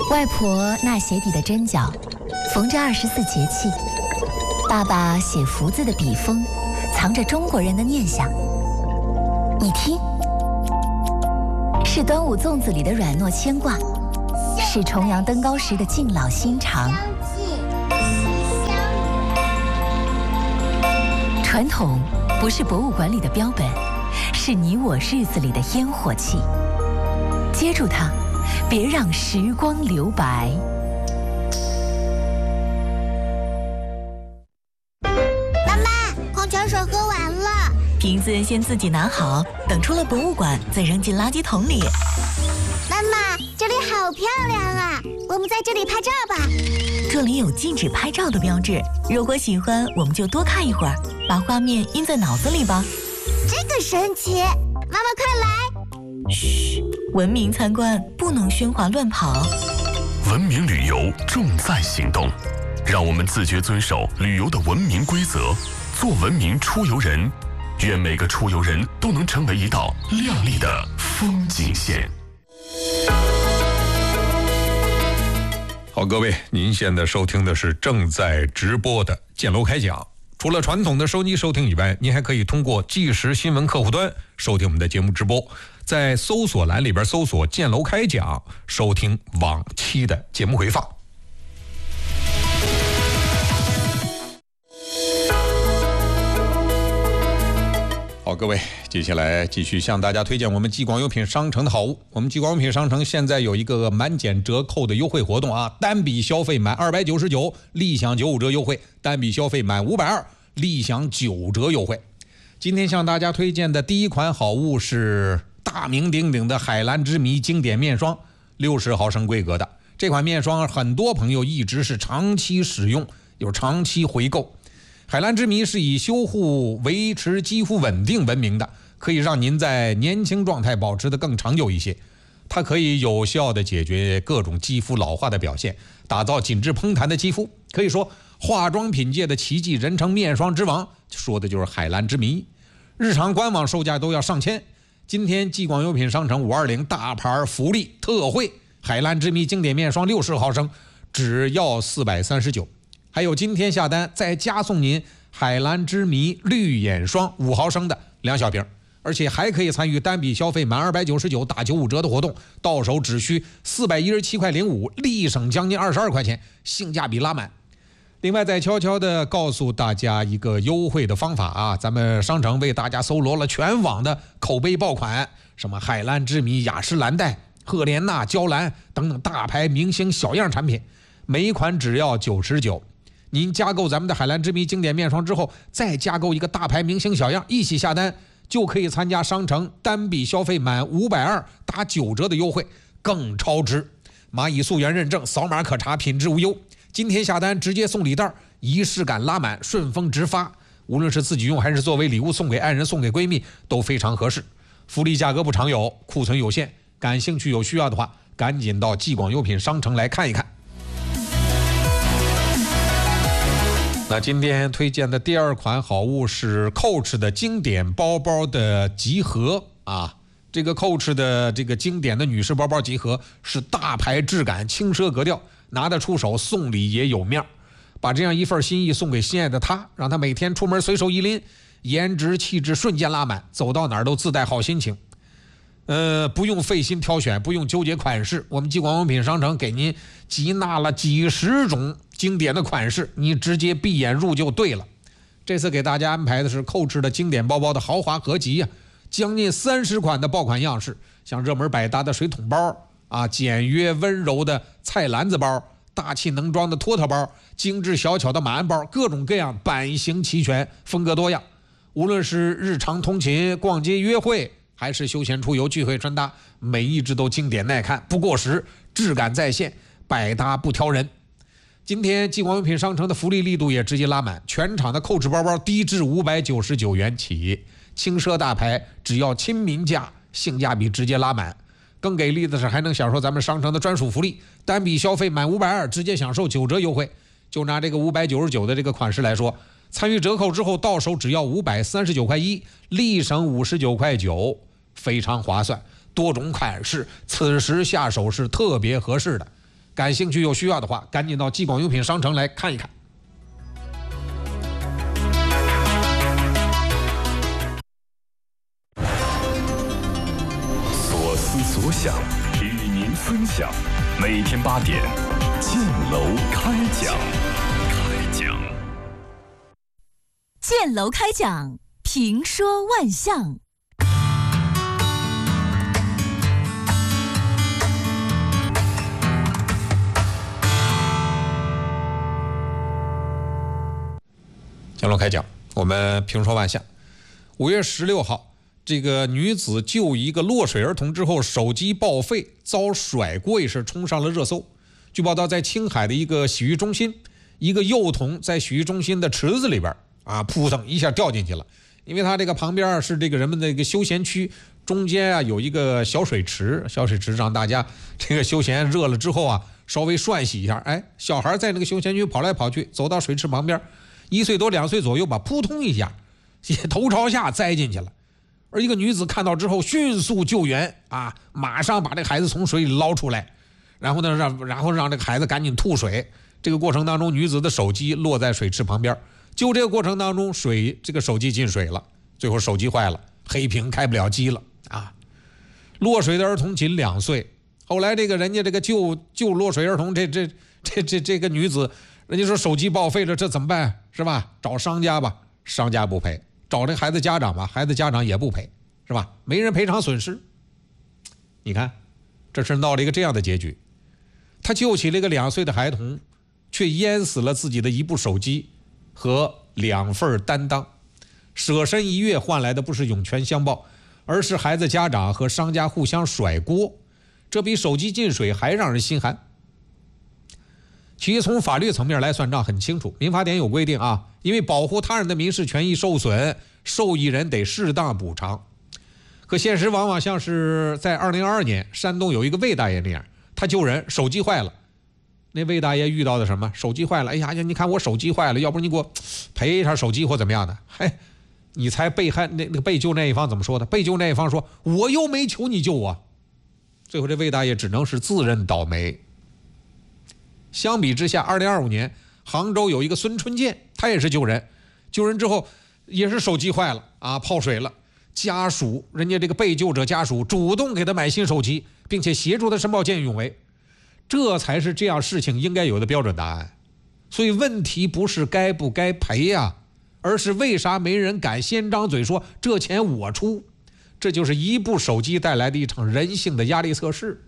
外婆纳鞋底的针脚，缝着24节气；爸爸写福字的笔锋，藏着中国人的念想。你听，是端午粽子里的软糯牵挂，是重阳登高时的敬老心肠。传统不是博物馆里的标本，是你我日子里的烟火气。接住它，别让时光留白。 妈妈，矿泉水喝完了。 瓶子先自己拿好，等出了博物馆再扔进垃圾桶里。 妈妈，这里好漂亮啊！我们在这里拍照吧。 这里有禁止拍照的标志，如果喜欢，我们就多看一会儿，把画面印在脑子里吧。 这个神奇！妈妈快来！ 嘘，文明参观，不能喧哗乱跑。 文明旅游重在行动，让我们自觉遵守旅游的文明规则，做文明出游人。愿每个出游人都能成为一道亮丽的风景线。 好，各位，您现在收听的是正在直播的建楼开讲。除了传统的收机收听以外，您还可以通过即时新闻客户端收听我们的节目直播，在搜索栏里边搜索建楼开讲，收听往期的节目回放。好，各位，接下来继续向大家推荐我们极广优品商城的好物。我们极广优品商城现在有一个满减折扣的优惠活动啊，单笔消费满299，立享95折优惠；单笔消费满520，立享9折优惠。今天向大家推荐的第一款好物是大名鼎鼎的海蓝之谜经典面霜，60毫升规格的。这款面霜很多朋友一直是长期使用，有长期回购。海蓝之谜是以修护维持肌肤稳定闻名的，可以让您在年轻状态保持得更长久一些。它可以有效地解决各种肌肤老化的表现，打造紧致嘭弹的肌肤。可以说化妆品界的奇迹，人称面霜之王，说的就是海蓝之谜。日常官网售价都要上千，今天极广优品商城520大牌福利特惠，海蓝之谜经典面霜60毫升只要439。还有今天下单再加送您海蓝之谜绿眼霜5毫升的2小瓶，而且还可以参与单笔消费满299打95折的活动，到手只需417块05，立省将近22块钱，性价比拉满。另外再悄悄的告诉大家一个优惠的方法啊，咱们商城为大家搜罗了全网的口碑爆款，什么海蓝之谜、雅诗兰黛、赫莲娜、娇兰等等大牌明星小样产品，每一款只要99。您加购咱们的海蓝之谜经典面霜之后，再加购一个大牌明星小样，一起下单就可以参加商城单笔消费满520打9折的优惠，更超值。蚂蚁溯源认证，扫码可查，品质无忧。今天下单直接送礼袋，仪式感拉满，顺丰直发，无论是自己用还是作为礼物送给爱人、送给闺蜜都非常合适。福利价格不常有，库存有限，感兴趣有需要的话，赶紧到极广优品商城来看一看。那今天推荐的第二款好物是 Coach 的经典包包的集合啊，这个 Coach 的这个经典的女士包包集合是大牌质感，轻奢格调，拿得出手，送礼也有面儿。把这样一份心意送给心爱的她，让她每天出门随手一拎，颜值气质瞬间拉满，走到哪儿都自带好心情。不用费心挑选，不用纠结款式，我们极广优品商城给您集纳了几十种经典的款式，你直接闭眼入就对了。这次给大家安排的是Coach的经典包包的豪华合集啊，将近30款的爆款样式，像热门百搭的水桶包啊，简约温柔的菜篮子包，大气能装的托特包，精致小巧的马鞍包，各种各样，版型齐全，风格多样。无论是日常通勤、逛街约会，还是休闲出游聚会穿搭，每一只都经典耐看，不过时，质感在线，百搭不挑人。今天极广优品商城的福利力度也直接拉满，全场的Coach包包低至599元起，轻奢大牌只要亲民价，性价比直接拉满。更给力的是还能享受咱们商城的专属福利，单笔消费满520直接享受9折优惠。就拿这个599的这个款式来说，参与折扣之后到手只要539块1，立省59块9，非常划算。多种款式，此时下手是特别合适的。 感兴趣有需要的话，赶紧到激广用品商城来看一看。 所思所想，与您分享。每天8点，建楼开讲。 建楼开讲，评说万象。 建楼开讲，我们评说万象。5月16号，这个女子救一个落水儿童之后，手机报废遭甩锅一事冲上了热搜。据报道，在青海的一个洗浴中心，一个幼童在洗浴中心的池子里边扑腾一下掉进去了。因为它这个旁边是这个人们的一个休闲区，中间有一个小水池让大家这个休闲热了之后稍微涮洗一下。小孩在那个休闲区跑来跑去，走到水池旁边，1岁多2岁左右吧，扑通一下头朝下栽进去了。而一个女子看到之后迅速救援马上把这个孩子从水里捞出来，然后让这个孩子赶紧吐水。这个过程当中，女子的手机落在水池旁边，就这个过程当中这个手机进水了，最后手机坏了，黑屏开不了机了落水的儿童仅2岁。后来这个人家这个救落水儿童这个女子，人家说手机报废了，这怎么办是吧？找商家吧，商家不赔；找这孩子家长吧，孩子家长也不赔，是吧？没人赔偿损失。你看，这是闹了一个这样的结局。他救起了一个2岁的孩童，却淹死了自己的1部手机和2份担当。舍身一跃换来的不是涌泉相报，而是孩子家长和商家互相甩锅，这比手机进水还让人心寒。其实从法律层面来算账很清楚，民法典有规定因为保护他人的民事权益受损，受益人得适当补偿。可现实往往像是在2022年山东有一个魏大爷那样，他救人手机坏了，那魏大爷遇到的什么？手机坏了，你看我手机坏了，要不你给我赔一下手机或怎么样的？你猜被害那个被救那一方怎么说的？被救那一方说我又没求你救我。最后这魏大爷只能是自认倒霉。相比之下，2025年杭州有一个孙春建，他也是救人之后也是手机坏了泡水了，家属人家这个被救者家属主动给他买新手机，并且协助他申报见义勇为，这才是这样事情应该有的标准答案。所以问题不是该不该赔而是为啥没人敢先张嘴说这钱我出？这就是1部手机带来的一场人性的压力测试。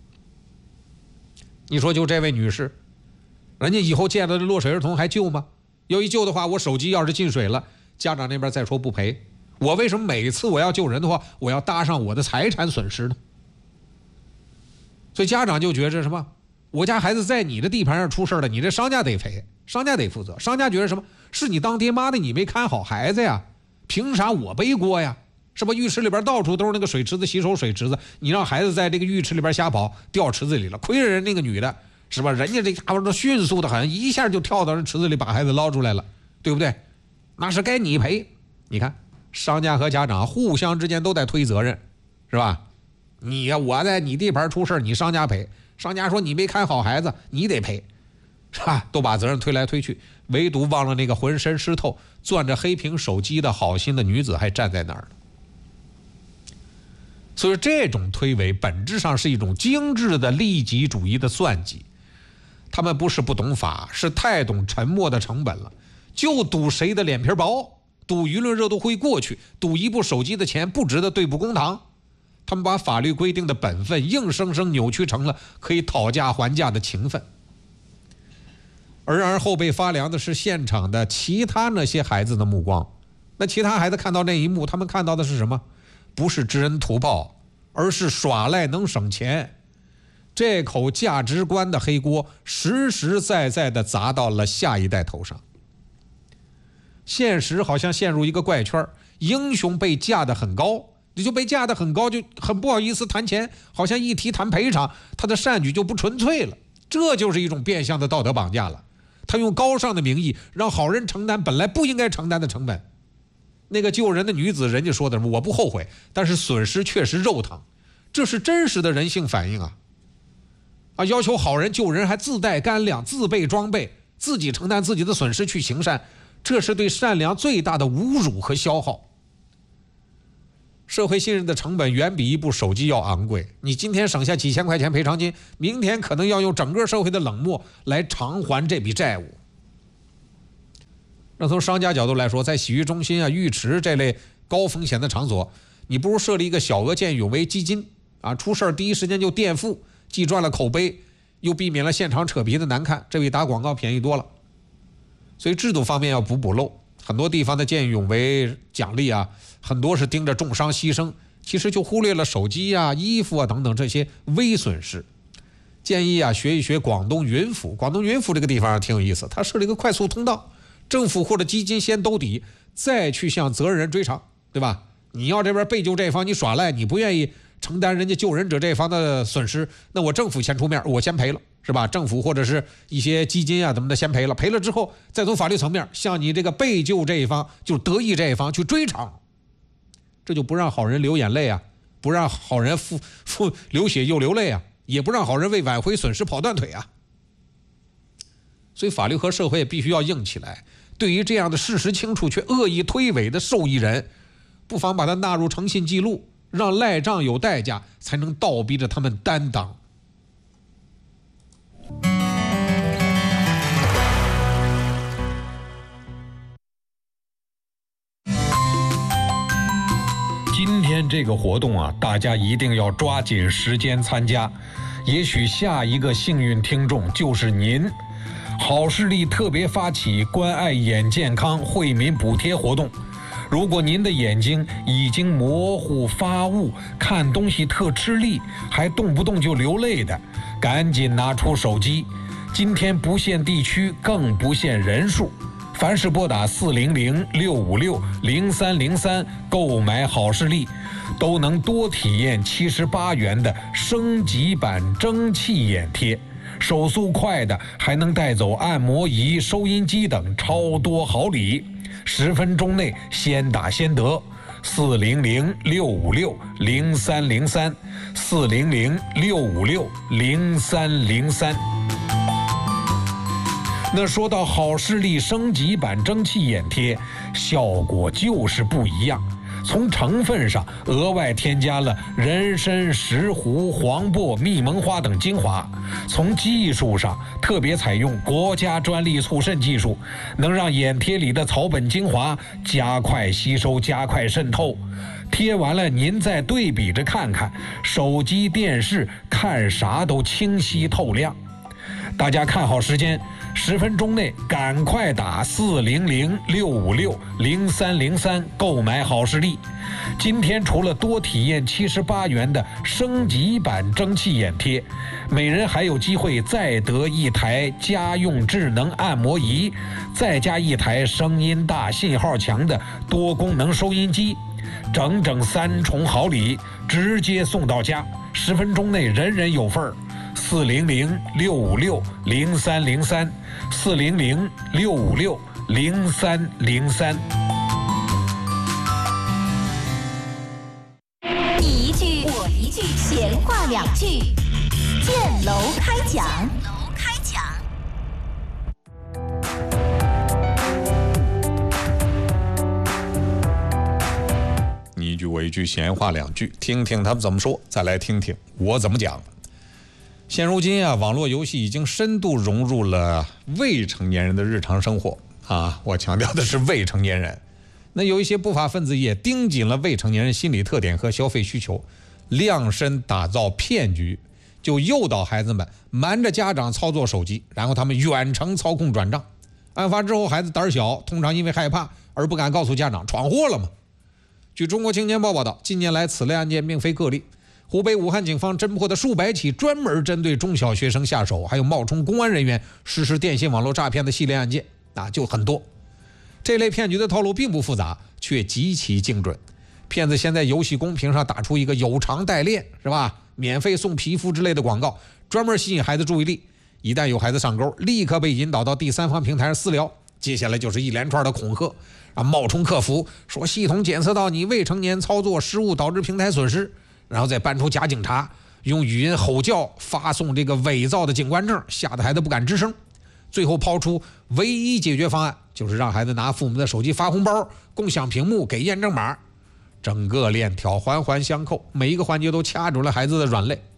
你说就这位女士，人家以后见到的落水儿童还救吗？要一救的话，我手机要是进水了，家长那边再说不赔，我为什么每次我要救人的话，我要搭上我的财产损失呢？所以家长就觉着什么，我家孩子在你的地盘上出事了，你这商家得赔，商家得负责。商家觉得什么，是你当爹妈的你没看好孩子呀，凭啥我背锅呀？是吧？浴池里边到处都是那个水池子，洗手水池子，你让孩子在这个浴池里边瞎跑，掉池子里了，亏着人那个女的，是吧？人家这家伙都迅速的很，一下就跳到人池子里把孩子捞出来了，对不对？那是该你赔。你看，商家和家长互相之间都在推责任，是吧？我在你地盘出事，你商家赔，商家说你没看好孩子，你得赔，是吧？都把责任推来推去，唯独忘了那个浑身湿透、攥着黑屏手机的好心的女子还站在那儿呢。所以这种推诿本质上是一种精致的利己主义的算计。他们不是不懂法，是太懂沉默的成本了，就赌谁的脸皮薄，赌舆论热度会过去，赌1部手机的钱不值得对簿公堂。他们把法律规定的本分硬生生扭曲成了可以讨价还价的情分。而让人后背发凉的是现场的其他那些孩子的目光。那其他孩子看到那一幕，他们看到的是什么？不是知恩图报，而是耍赖能省钱。这口价值观的黑锅实实在在地砸到了下一代头上。现实好像陷入一个怪圈，英雄被架得很高，你就被架得很高，就很不好意思谈钱，好像一提谈赔偿，他的善举就不纯粹了。这就是一种变相的道德绑架了。他用高尚的名义让好人承担本来不应该承担的成本。那个救人的女子，人家说的什么我不后悔，但是损失确实肉疼，这是真实的人性反应啊，要求好人救人还自带干粮、自备装备，自己承担自己的损失去行善，这是对善良最大的侮辱和消耗。社会信任的成本远比一部手机要昂贵，你今天省下几千块钱赔偿金，明天可能要用整个社会的冷漠来偿还这笔债务。那从商家角度来说，在洗浴中心啊、浴池这类高风险的场所，你不如设立一个小额见义勇为基金啊，出事第一时间就垫付，既赚了口碑，又避免了现场扯皮的难看，这比打广告便宜多了。所以制度方面要补漏，很多地方的见义勇为奖励啊，很多是盯着重伤牺牲，其实就忽略了手机啊、衣服啊等等这些微损失。建议啊学一学广东云府，广东云府这个地方挺有意思，它设了一个快速通道，政府或者基金先兜底，再去向责任人追偿，对吧？你要这边被救这一方你耍赖，你不愿意承担人家救人者这一方的损失，那我政府先出面，我先赔了，是吧？政府或者是一些基金啊怎么的先赔了，赔了之后再从法律层面向你这个被救这一方，就得益这一方去追偿，这就不让好人流眼泪啊，不让好人流血又流泪啊，也不让好人为挽回损失跑断腿啊。所以法律和社会必须要硬起来，对于这样的事实清楚却恶意推诿的受益人，不妨把它纳入诚信记录，让赖账有代价，才能倒逼着他们担当。 今天这个活动啊，大家一定要抓紧时间参加，也许下一个幸运听众就是您。好视力特别发起关爱眼健康惠民补贴活动，如果您的眼睛已经模糊发雾，看东西特吃力，还动不动就流泪的，赶紧拿出手机。今天不限地区，更不限人数，凡是拨打400-656-0303购买好视力，都能多体验78元的升级版蒸汽眼贴，手速快的还能带走按摩仪、收音机等超多好礼，10分钟内先打先得。400-656-0303 400-656-0303。那说到好视力升级版蒸汽眼贴，效果就是不一样。从成分上额外添加了人参、石斛、黄柏、蜜蒙花等精华，从技术上特别采用国家专利促渗技术，能让眼贴里的草本精华加快吸收、加快渗透。贴完了您再对比着看看，手机、电视看啥都清晰透亮。大家看好时间，10分钟内赶快打400-656-0303购买好视力。今天除了多体验78元的升级版蒸汽眼贴，每人还有机会再得一台家用智能按摩仪，再加一台声音大、信号强的多功能收音机，整整3重好礼，直接送到家，10分钟内人人有份儿。400-656-0303 400-656-0303。 你一句我一句，闲话两句，建楼开讲。 你一句我一句，闲话两句，听听他们怎么说，再来听听我怎么讲。现如今啊，网络游戏已经深度融入了未成年人的日常生活啊，我强调的是未成年人。那有一些不法分子也盯紧了未成年人心理特点和消费需求，量身打造骗局，就诱导孩子们瞒着家长操作手机，然后他们远程操控转账。案发之后，孩子胆小，通常因为害怕而不敢告诉家长，闯祸了嘛。据中国青年报报道，近年来此类案件并非个例。湖北武汉警方侦破的数百起专门针对中小学生下手，还有冒充公安人员实施电信网络诈骗的系列案件就很多。这类骗局的套路并不复杂，却极其精准。骗子先在游戏公屏上打出一个有偿代练，是吧？免费送皮肤之类的广告，专门吸引孩子注意力。一旦有孩子上钩，立刻被引导到第三方平台上私聊，接下来就是一连串的恐吓冒充客服，说系统检测到你未成年操作失误导致平台损失，然后再搬出假警察， 用语音吼叫发送这个伪造的警官证，吓得孩子不敢吱声。最后抛出唯一解决方案，就是让孩子拿父母的手机发红包，共享屏幕，给验证码。整个链条环环相扣，每一个环节都掐住了孩子的软肋。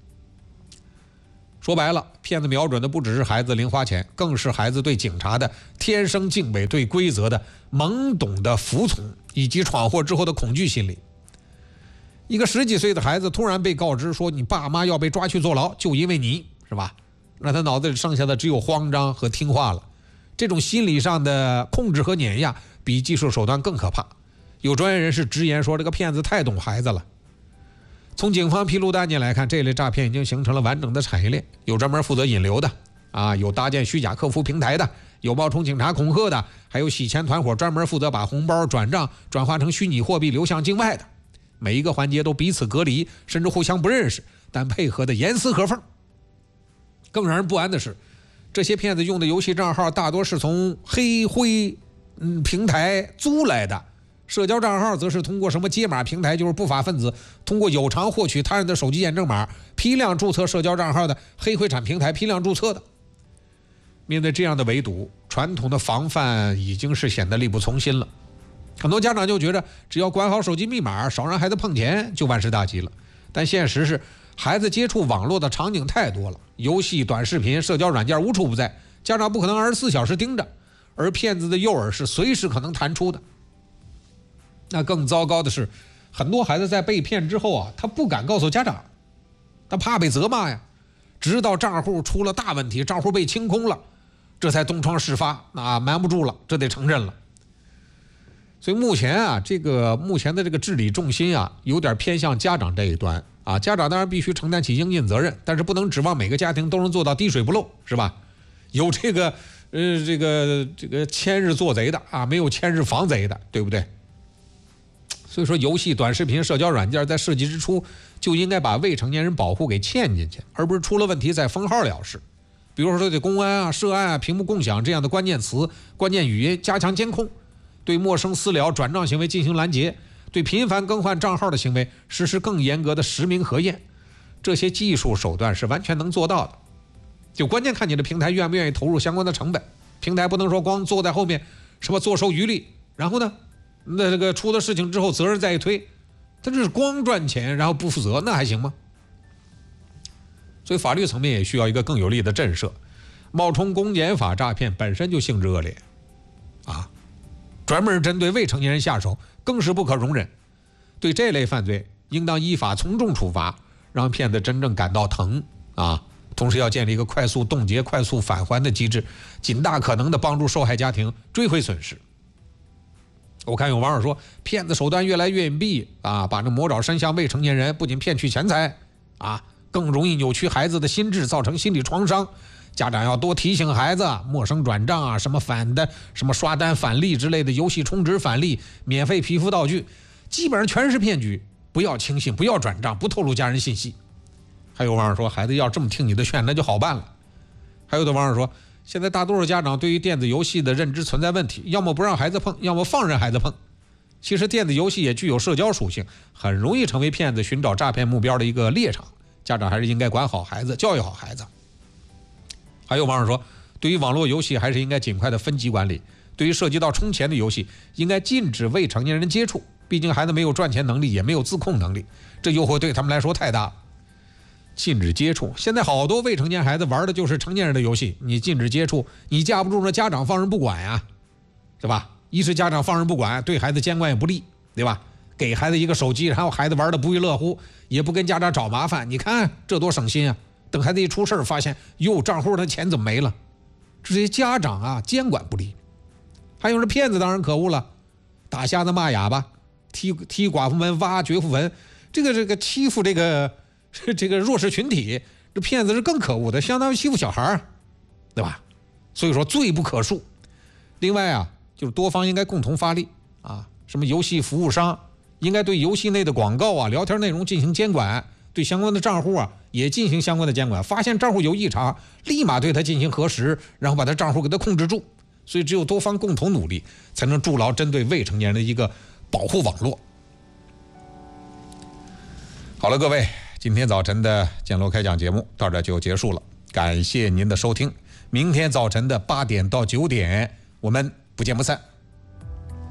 说白了，骗子瞄准的不只是孩子零花钱，更是孩子对警察的天生敬畏，对规则的懵懂的服从，以及闯祸之后的恐惧心理。一个10几岁的孩子突然被告知说你爸妈要被抓去坐牢，就因为你，是吧？那他脑子里剩下的只有慌张和听话了。这种心理上的控制和碾压比技术手段更可怕。有专业人士直言说，这个骗子太懂孩子了。从警方披露的案件来看，这类诈骗已经形成了完整的产业链，有专门负责引流的有搭建虚假客服平台的，有冒充警察恐吓的，还有洗钱团伙专门负责把红包转账转化成虚拟货币流向境外的。每一个环节都彼此隔离，甚至互相不认识，但配合的严丝合缝。更让人不安的是，这些骗子用的游戏账号大多是从黑灰平台租来的，社交账号则是通过什么解码平台，就是不法分子通过有偿获取他人的手机验证码，批量注册社交账号的黑灰产平台批量注册的。面对这样的围堵，传统的防范已经是显得力不从心了。很多家长就觉得只要管好手机密码，少让孩子碰钱，就万事大吉了。但现实是，孩子接触网络的场景太多了，游戏、短视频、社交软件无处不在，家长不可能24小时盯着，而骗子的诱饵是随时可能弹出的。那更糟糕的是，很多孩子在被骗之后他不敢告诉家长，他怕被责骂呀。直到账户出了大问题，账户被清空了，这才东窗事发，瞒不住了，这得承认了。所以目前的这个治理重心有点偏向家长这一端家长当然必须承担起应尽责任，但是不能指望每个家庭都能做到滴水不漏，是吧？有这个千日做贼的没有千日防贼的，对不对？所以说，游戏、短视频、社交软件在设计之初就应该把未成年人保护给嵌进去，而不是出了问题再封号了事。比如说对公安涉案屏幕共享这样的关键词、关键语音加强监控，对陌生私聊转账行为进行拦截，对频繁更换账号的行为实施更严格的实名核验。这些技术手段是完全能做到的，就关键看你的平台愿不愿意投入相关的成本。平台不能说光坐在后面什么坐收渔利，然后呢那这个出了事情之后责任再一推，他这是光赚钱然后不负责，那还行吗？所以法律层面也需要一个更有力的震慑。冒充公检法诈骗本身就性质恶劣专门针对未成年人下手更是不可容忍。对这类犯罪应当依法从重处罚，让骗子真正感到疼同时要建立一个快速冻结、快速返还的机制，尽大可能的帮助受害家庭追回损失。我看有网友说，骗子手段越来越隐蔽把这魔爪伸向未成年人，不仅骗取钱财更容易扭曲孩子的心智，造成心理创伤。家长要多提醒孩子，陌生转账什么刷单返利之类的游戏充值返利、免费皮肤道具，基本上全是骗局，不要轻信，不要转账，不透露家人信息。还有网友说，孩子要这么听你的劝，那就好办了。还有的网友说，现在大多数家长对于电子游戏的认知存在问题，要么不让孩子碰，要么放任孩子碰。其实电子游戏也具有社交属性，很容易成为骗子寻找诈骗目标的一个猎场，家长还是应该管好孩子，教育好孩子。还有网友说，对于网络游戏还是应该尽快的分级管理，对于涉及到充钱的游戏应该禁止未成年人接触，毕竟孩子没有赚钱能力，也没有自控能力，这诱惑对他们来说太大了。禁止接触，现在好多未成年孩子玩的就是成年人的游戏，你禁止接触，你架不住那家长放任不管呀，对吧？一是家长放任不管，对孩子监管也不利，对吧？给孩子一个手机，然后孩子玩的不亦乐乎，也不跟家长找麻烦，你看这多省心啊！等孩子一出事发现账户的钱怎么没了？这些家长监管不力。还有这骗子当然可恶了，打瞎子骂哑巴，踢寡妇门，挖绝妇坟，这个欺负这个弱势群体，这骗子是更可恶的，相当于欺负小孩，对吧？所以说罪不可恕。另外就是多方应该共同发力什么游戏服务商应该对游戏内的广告聊天内容进行监管，对相关的账户也进行相关的监管，发现账户有异常，立马对他进行核实，然后把他账户给他控制住。所以只有多方共同努力，才能筑牢针对未成年人的一个保护网络。好了，各位， 今天早晨的建楼开讲节目到这就结束了，感谢您的收听。明天早晨的8点到9点，我们不见不散。